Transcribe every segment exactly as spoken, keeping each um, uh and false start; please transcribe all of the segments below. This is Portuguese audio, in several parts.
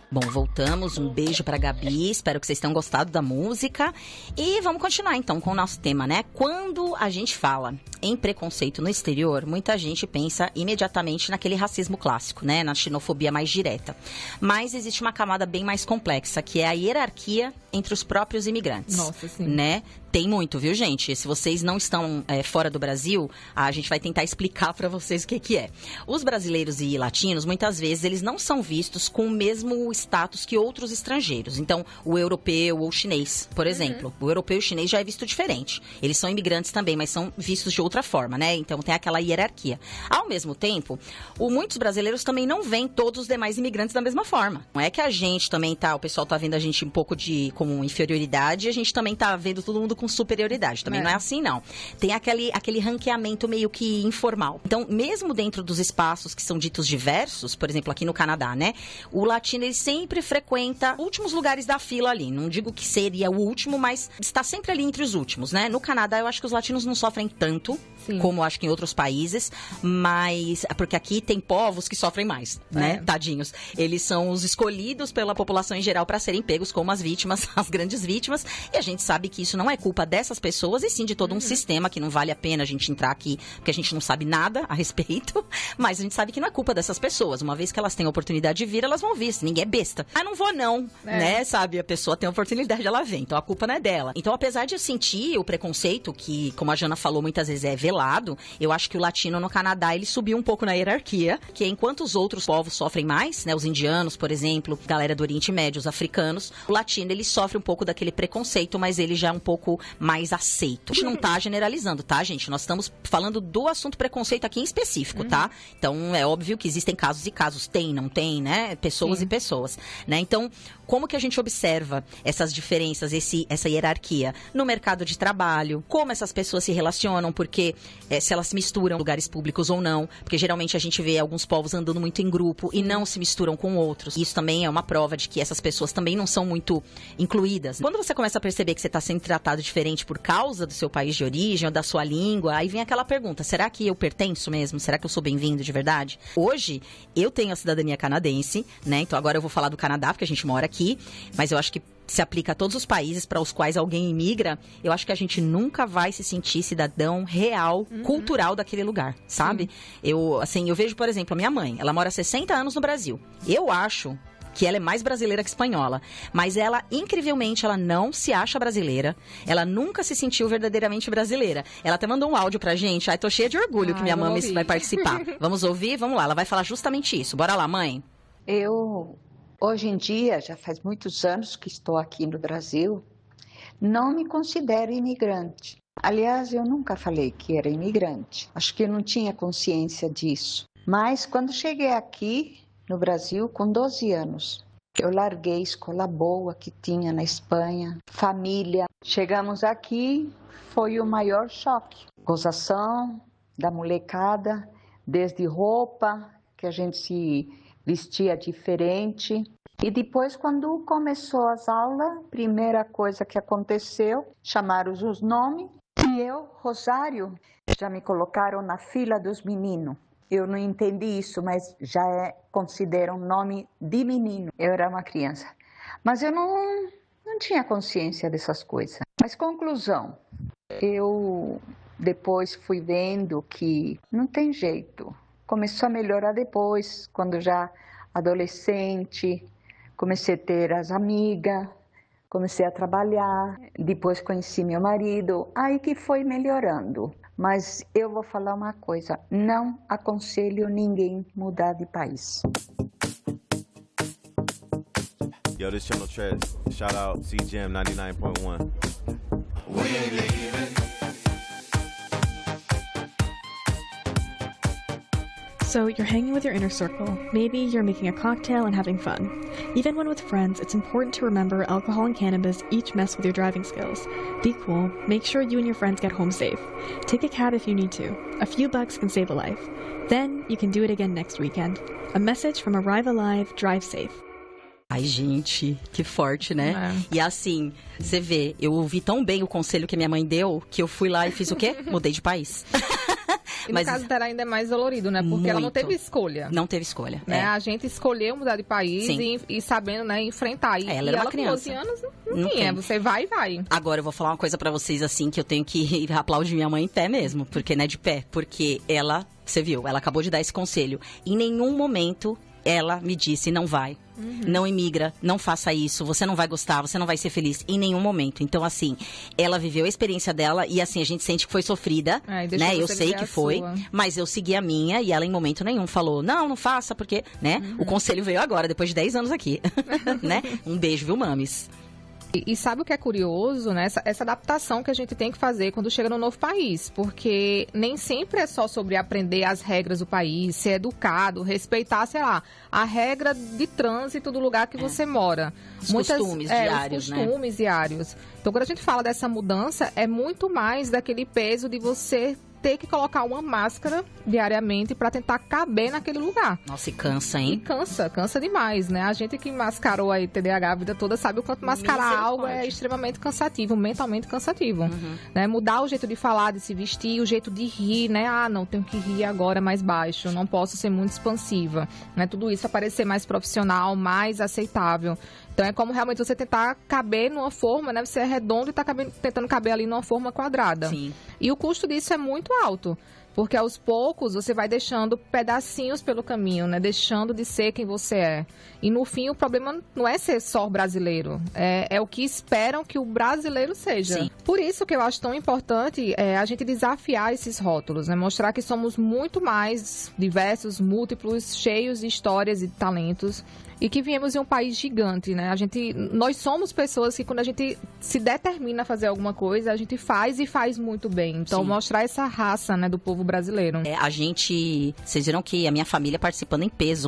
Bom, voltamos. Um beijo pra Gabi. Espero que vocês tenham gostado da música. E vamos continuar, então, com o nosso tema, né? Quando a gente fala em preconceito no exterior, muita gente pensa imediatamente naquele racismo clássico, né? Na xenofobia mais direta. Mas existe uma camada bem mais complexa, que é a hierarquia entre os próprios imigrantes. Nossa, sim. Né? Tem muito, viu, gente? Se vocês não estão é, fora do Brasil, a gente vai tentar explicar para vocês o que, que é. Os brasileiros e latinos, muitas vezes, eles não são vistos com o mesmo status que outros estrangeiros. Então, o europeu ou o chinês, por exemplo. Uhum. O europeu e o chinês já é visto diferente. Eles são imigrantes também, mas são vistos de outra forma, né? Então, tem aquela hierarquia. Ao mesmo tempo, o, muitos brasileiros também não veem todos os demais imigrantes da mesma forma. Não é que a gente também tá, o pessoal tá vendo a gente um pouco de como inferioridade, e a gente também tá vendo todo mundo com superioridade. Também é. Não é assim, não. Tem aquele, aquele ranqueamento meio que informal. Então, mesmo dentro dos espaços que são ditos diversos, por exemplo, aqui no Canadá, né? O latino, ele sempre frequenta últimos lugares da fila ali. Não digo que seria o último, mas está sempre ali entre os últimos, né? No Canadá, eu acho que os latinos não sofrem tanto, Sim. como eu acho que em outros países, mas... Porque aqui tem povos que sofrem mais, né? É. Tadinhos. Eles são os escolhidos pela população em geral para serem pegos como as vítimas, as grandes vítimas, e a gente sabe que isso não é culpa dessas pessoas, e sim de todo um uhum. sistema que não vale a pena a gente entrar aqui, porque a gente não sabe nada a respeito, mas a gente sabe que não é culpa dessas pessoas. Uma vez que elas têm a oportunidade de vir, elas vão vir. Ninguém é besta. Ah, não vou não, é. né? Sabe, a pessoa tem a oportunidade, ela vem. Então, a culpa não é dela. Então, apesar de eu sentir o preconceito, que, como a Jana falou, muitas vezes é velado, eu acho que o latino no Canadá, ele subiu um pouco na hierarquia, que enquanto os outros povos sofrem mais, né? Os indianos, por exemplo, galera do Oriente Médio, os africanos, o latino, ele sofre um pouco daquele preconceito, mas ele já é um pouco mais aceito. A gente não tá generalizando, tá, gente? Nós estamos falando do assunto preconceito aqui em específico, uhum. tá? Então, é óbvio que existem casos e casos. Tem, não tem, né? Pessoas Sim. e pessoas, né? Então, como que a gente observa essas diferenças, esse, essa hierarquia no mercado de trabalho? Como essas pessoas se relacionam? Porque é, se elas se misturam em lugares públicos ou não? Porque geralmente a gente vê alguns povos andando muito em grupo e não se misturam com outros. Isso também é uma prova de que essas pessoas também não são muito incluídas. Quando você começa a perceber que você está sendo tratado diferente por causa do seu país de origem ou da sua língua, aí vem aquela pergunta, será que eu pertenço mesmo? Será que eu sou bem-vindo de verdade? Hoje, eu tenho a cidadania canadense, né? Então agora eu vou falar do Canadá, porque a gente mora aqui, mas eu acho que se aplica a todos os países para os quais alguém imigra, eu acho que a gente nunca vai se sentir cidadão real, uhum. cultural daquele lugar, sabe? Sim. Eu, assim, eu vejo, por exemplo, a minha mãe, ela mora há sessenta anos no Brasil. Eu acho que ela é mais brasileira que espanhola, mas ela, incrivelmente, ela não se acha brasileira, ela nunca se sentiu verdadeiramente brasileira. Ela até mandou um áudio pra gente, ai, tô cheia de orgulho Ai, que minha mãe vai participar. Vamos ouvir? Vamos lá, ela vai falar justamente isso. Bora lá, mãe. Eu, hoje em dia, já faz muitos anos que estou aqui no Brasil, não me considero imigrante. Aliás, eu nunca falei que era imigrante. Acho que eu não tinha consciência disso. Mas quando cheguei aqui no Brasil, com doze anos, eu larguei a escola boa que tinha na Espanha, família. Chegamos aqui, foi o maior choque. Gozação da molecada, desde roupa, que a gente se vestia diferente. E depois, quando começou as aulas, primeira coisa que aconteceu, chamaram os nomes. E eu, Rosário, já me colocaram na fila dos meninos. Eu não entendi isso, mas já é, consideram nome de menino. Eu era uma criança. Mas eu não, não tinha consciência dessas coisas. Mas conclusão, eu depois fui vendo que não tem jeito. Começou a melhorar depois, quando já adolescente, comecei a ter as amigas, comecei a trabalhar, depois conheci meu marido, aí que foi melhorando. Mas eu vou falar uma coisa, não aconselho ninguém mudar de país. Yo, this Channel Trez. Shout out C G M ninety-nine point one. We ain't leaving. So you're hanging with your inner circle. Maybe you're making a cocktail and having fun. Even when with friends, it's important to remember alcohol and cannabis each mess with your driving skills. Be cool. Make sure you and your friends get home safe. Take a cab if you need to. A few bucks can save a life. Then you can do it again next weekend. A message from Arrive Alive, Drive Safe. Ai, gente, que forte, né? É. E assim, você vê, eu ouvi tão bem o conselho que minha mãe deu, que eu fui lá e fiz o quê? Mudei de país. E no Mas, caso dela ainda é mais dolorido, né? Porque muito. ela não teve escolha. Não teve escolha. Né? É. A gente escolheu mudar de país e, e sabendo, né, enfrentar. E É, ela e era uma ela criança. com doze anos, não, Não tinha. tem. Você vai e vai. Agora eu vou falar uma coisa pra vocês, assim, que eu tenho que ir aplaudir minha mãe em pé mesmo. Porque, né, de pé. Porque ela, você viu, ela acabou de dar esse conselho. Em nenhum momento ela me disse, não vai. Uhum. Não imigra, não faça isso, você não vai gostar, você não vai ser feliz em nenhum momento. Então, assim, ela viveu a experiência dela e, assim, a gente sente que foi sofrida, é, né? Eu sei que foi, sua. Mas eu segui a minha e ela em momento nenhum falou, não, não faça, porque, né? Uhum. O conselho veio agora, depois de dez anos aqui, né? Um beijo, viu, mames? E, e sabe o que é curioso, né? Essa, essa adaptação que a gente tem que fazer quando chega num novo país. Porque nem sempre é só sobre aprender as regras do país, ser educado, respeitar, sei lá, a regra de trânsito do lugar que é. você mora. Os Muitas, costumes é, diários, os costumes né? diários. Então, quando a gente fala dessa mudança, é muito mais daquele peso de você ter que colocar uma máscara diariamente para tentar caber naquele lugar. Nossa, e cansa, hein? E cansa, cansa demais, né? A gente que mascarou aí T D A H a vida toda sabe o quanto mascarar algo é extremamente cansativo, mentalmente cansativo. Uhum. Né? Mudar o jeito de falar, de se vestir, o jeito de rir, né? Ah, não, tenho que rir agora mais baixo, não posso ser muito expansiva. Né? Tudo isso para parecer mais profissional, mais aceitável. Então é como realmente você tentar caber numa forma, né? Você é redondo e está tentando caber ali numa forma quadrada. Sim. E o custo disso é muito alto. Porque aos poucos você vai deixando pedacinhos pelo caminho, né? Deixando de ser quem você é. E no fim o problema não é ser só brasileiro. É, é o que esperam que o brasileiro seja. Sim. Por isso que eu acho tão importante é, a gente desafiar esses rótulos, né? Mostrar que somos muito mais diversos, múltiplos, cheios de histórias e de talentos. E que viemos de um país gigante, né? A gente, nós somos pessoas que quando a gente se determina a fazer alguma coisa, a gente faz e faz muito bem. Então, Sim. mostrar essa raça, né, do povo brasileiro. É, a gente... Vocês viram que a minha família participando em peso.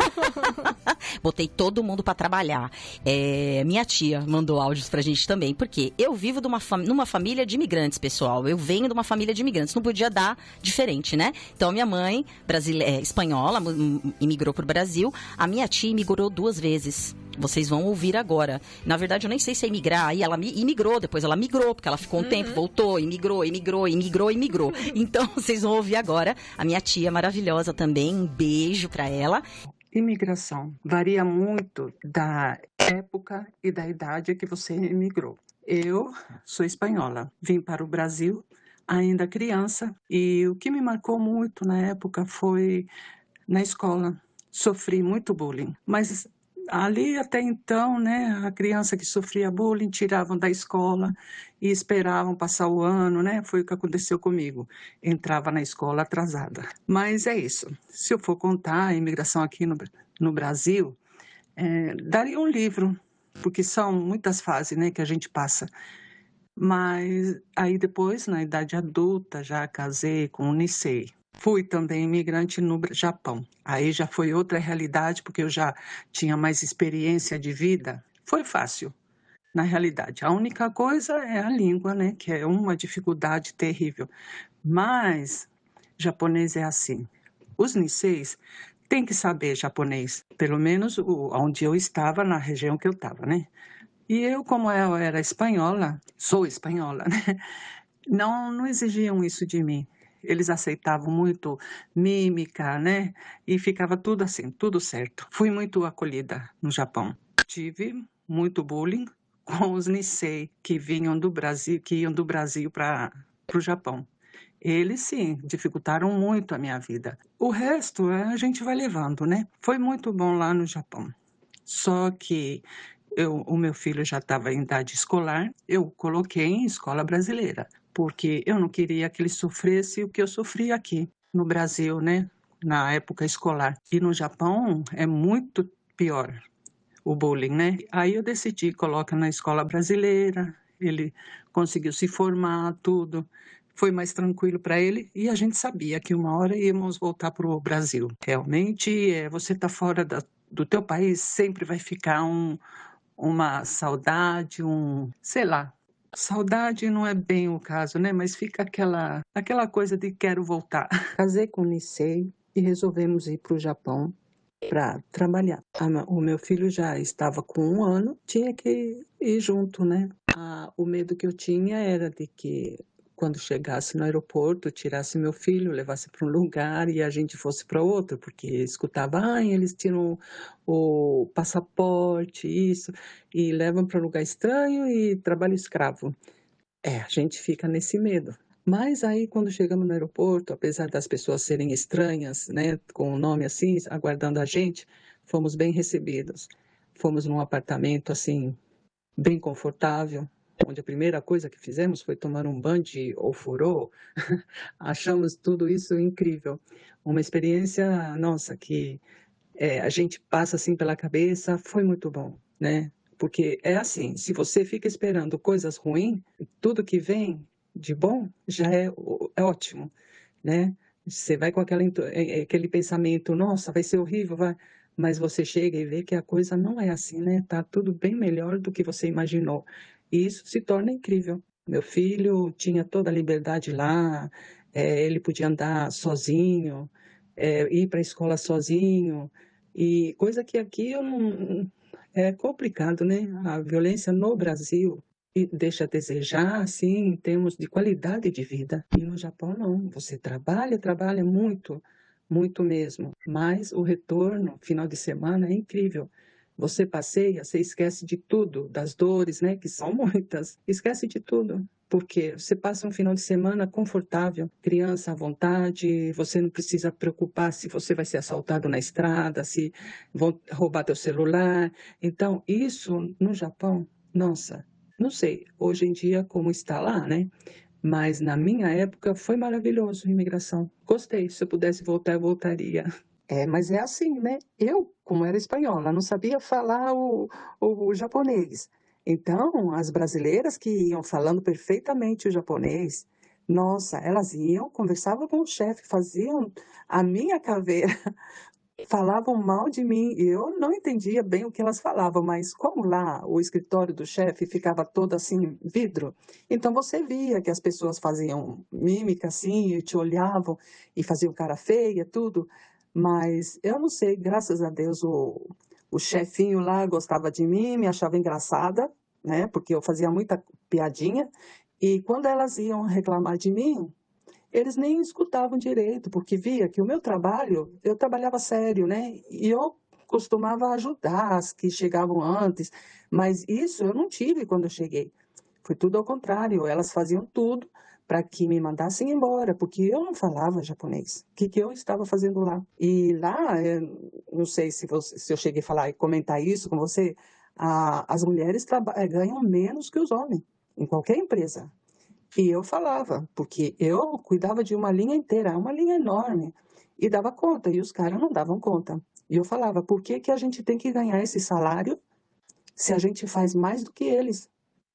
Botei todo mundo pra trabalhar. É, minha tia mandou áudios pra gente também, porque eu vivo de uma fam- numa família de imigrantes, pessoal. Eu venho de uma família de imigrantes. Não podia dar diferente, né? Então, minha mãe, brasile- é, espanhola, imigrou pro Brasil. A minha tia imigrou duas vezes. Vocês vão ouvir agora. Na verdade, eu nem sei se é imigrar. Aí ela imigrou, depois ela migrou, porque ela ficou um uhum. tempo, voltou, imigrou, imigrou, imigrou, imigrou. Então, vocês vão ouvir agora a minha tia maravilhosa também. Um beijo pra ela. Imigração varia muito da época e da idade que você imigrou. Eu sou espanhola, vim para o Brasil ainda criança e o que me marcou muito na época foi na escola. Sofri muito bullying, mas ali até então, né, a criança que sofria bullying tiravam da escola e esperavam passar o ano, né? Foi o que aconteceu comigo. Entrava na escola atrasada. Mas é isso. Se eu for contar a imigração aqui no, no Brasil, é, daria um livro, porque são muitas fases, né, que a gente passa. Mas aí depois, na idade adulta, já casei com o Nisei. Fui também imigrante no Japão. Aí já foi outra realidade, porque eu já tinha mais experiência de vida. Foi fácil, na realidade. A única coisa é a língua, né? Que é uma dificuldade terrível. Mas japonês é assim. Os Niseis têm que saber japonês. Pelo menos o, onde eu estava, na região que eu estava, né? E eu, como eu era espanhola, sou espanhola, né? Não, não exigiam isso de mim. Eles aceitavam muito mímica, né? E ficava tudo assim, tudo certo. Fui muito acolhida no Japão. Tive muito bullying com os Nisei que vinham do Brasil, que iam do Brasil para o Japão. Eles, sim, dificultaram muito a minha vida. O resto a gente vai levando, né? Foi muito bom lá no Japão. Só que eu, o meu filho já estava em idade escolar, eu coloquei em escola brasileira. Porque eu não queria que ele sofresse o que eu sofri aqui no Brasil, né? Na época escolar. E no Japão é muito pior o bullying, né? Aí eu decidi colocar na escola brasileira, ele conseguiu se formar, tudo. Foi mais tranquilo para ele e a gente sabia que uma hora íamos voltar para o Brasil. Realmente, é, você tá fora da, do teu país, sempre vai ficar um, uma saudade, um, sei lá, saudade não é bem o caso, né? Mas fica aquela, aquela coisa de quero voltar. Casei com o Nisei e resolvemos ir para o Japão para trabalhar. O meu filho já estava com um ano, tinha que ir junto, né? Ah, o medo que eu tinha era de que quando chegasse no aeroporto, tirasse meu filho, levasse para um lugar e a gente fosse para outro, porque escutava, ah, eles tiram o passaporte, isso, e levam para um lugar estranho e trabalho escravo. É, a gente fica nesse medo. Mas aí, quando chegamos no aeroporto, apesar das pessoas serem estranhas, né, com o nome assim, aguardando a gente, fomos bem recebidos. Fomos num apartamento, assim, bem confortável, onde a primeira coisa que fizemos foi tomar um banho de ofurô. Achamos tudo isso incrível. Uma experiência, nossa, que é, a gente passa assim pela cabeça, foi muito bom, né? Porque é assim, se você fica esperando coisas ruins, tudo que vem de bom já é, é ótimo, né? Você vai com aquela, aquele pensamento, nossa, vai ser horrível, vai... mas você chega e vê que a coisa não é assim, né? Tá tudo bem melhor do que você imaginou. E isso se torna incrível. Meu filho tinha toda a liberdade lá, é, ele podia andar sozinho, é, ir para a escola sozinho, e coisa que aqui eu não... é complicado, né? A violência no Brasil deixa a desejar, assim, em termos de qualidade de vida. E no Japão, não. Você trabalha, trabalha muito, muito mesmo. Mas o retorno, final de semana, é incrível. Você passeia, você esquece de tudo, das dores, né? Que são muitas. Esquece de tudo. Porque você passa um final de semana confortável, criança à vontade, você não precisa preocupar se você vai ser assaltado na estrada, se vão roubar teu celular. Então, isso no Japão, nossa, não sei, hoje em dia como está lá, né? Mas na minha época foi maravilhoso a imigração. Gostei, se eu pudesse voltar, eu voltaria. É, mas é assim, né? Eu, como era espanhola, não sabia falar o, o, o japonês. Então, as brasileiras que iam falando perfeitamente o japonês, nossa, elas iam, conversavam com o chefe, faziam a minha caveira, falavam mal de mim. Eu não entendia bem o que elas falavam, mas como lá o escritório do chefe ficava todo assim, vidro, então você via que as pessoas faziam mímica assim, e te olhavam e faziam cara feia, tudo. Mas eu não sei, graças a Deus o... O chefinho lá gostava de mim, me achava engraçada, né? Porque eu fazia muita piadinha. E quando elas iam reclamar de mim, eles nem escutavam direito, porque via que o meu trabalho, eu trabalhava sério, né? E eu costumava ajudar as que chegavam antes. Mas isso eu não tive quando eu cheguei. Foi tudo ao contrário. Elas faziam tudo para que me mandassem embora, porque eu não falava japonês. O que, que eu estava fazendo lá? E lá, eu não sei se, você, se eu cheguei a falar e comentar isso com você, a, as mulheres ganham menos que os homens, em qualquer empresa. E eu falava, porque eu cuidava de uma linha inteira, uma linha enorme, e dava conta, e os caras não davam conta. E eu falava, por que, que a gente tem que ganhar esse salário se a gente faz mais do que eles?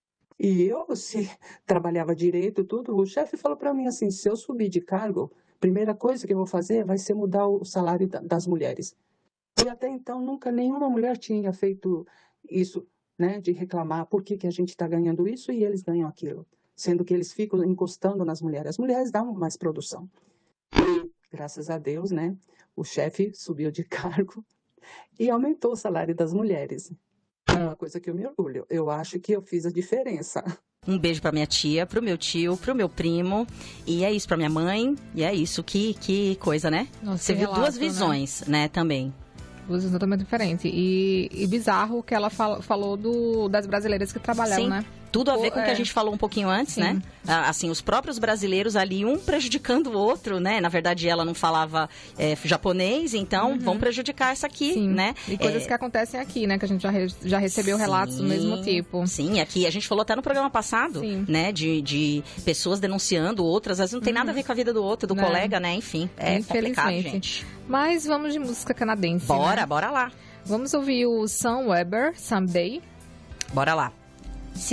E eu, se trabalhava direito, tudo, o chefe falou para mim assim, se eu subir de cargo, a primeira coisa que eu vou fazer vai ser mudar o salário das mulheres. E até então, nunca nenhuma mulher tinha feito isso, né, de reclamar por que, que a gente está ganhando isso e eles ganham aquilo, sendo que eles ficam encostando nas mulheres. As mulheres dão mais produção. E, graças a Deus, né, o chefe subiu de cargo e aumentou o salário das mulheres. É uma coisa que eu me orgulho. Eu acho que eu fiz a diferença. Um beijo pra minha tia, pro meu tio, pro meu primo. E é isso pra minha mãe. E é isso. Que, que coisa, né? Nossa, Você viu relato, duas visões, né, né também. Duas visões totalmente diferentes. E, e bizarro que ela fal, falou do, das brasileiras que trabalharam, Sim. né? Tudo a ver Pô, com o que é. a gente falou um pouquinho antes, Sim. né? Assim, os próprios brasileiros ali, um prejudicando o outro, né? Na verdade, ela não falava é, japonês, então Uhum. vão prejudicar essa aqui, Sim. né? E coisas é... que acontecem aqui, né? Que a gente já, re, já recebeu Sim, relatos do mesmo tipo. Sim, aqui a gente falou até no programa passado, Sim. né? De, de pessoas denunciando outras, às vezes não tem Uhum. nada a ver com a vida do outro, do Né? colega, né? Enfim, é complicado, gente. Mas vamos de música canadense, Bora, né? bora lá. Vamos ouvir o Sam Weber, Someday. Bora lá.